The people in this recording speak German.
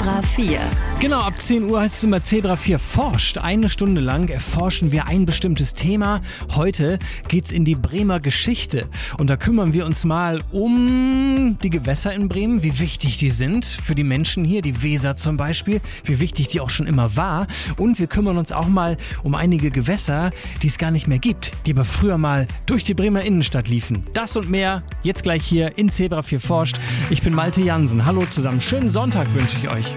Zebra 4. Genau, ab 10 Uhr heißt es immer Zebra 4 forscht. Eine Stunde lang erforschen wir ein bestimmtes Thema. Heute geht's in die Bremer Geschichte. Und da kümmern wir uns mal um die Gewässer in Bremen, wie wichtig die sind für die Menschen hier, die Weser zum Beispiel, wie wichtig die auch schon immer war. Und wir kümmern uns auch mal um einige Gewässer, die es gar nicht mehr gibt, die aber früher mal durch die Bremer Innenstadt liefen. Das und mehr jetzt gleich hier in Zebra 4 forscht. Ich bin Malte Jansen. Hallo zusammen. Schönen Sonntag wünsche ich euch.